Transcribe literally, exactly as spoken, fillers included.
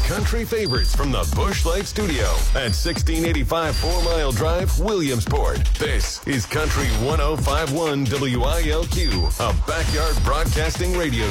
country favorites from the Busch Light Studio at sixteen eighty-five Four Mile Drive, Williamsport. This is Country one oh five point one W I L Q, a backyard broadcasting radio